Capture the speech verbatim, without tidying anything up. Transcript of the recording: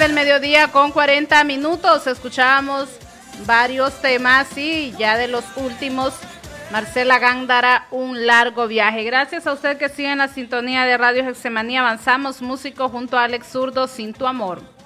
del mediodía con cuarenta minutos. Escuchábamos varios temas y ya de los últimos, Marcela Gándara, Un largo viaje. Gracias a usted que sigue en la sintonía de Radio Gexemanía. Avanzamos músico junto a Alex Zurdo, Sin tu amor.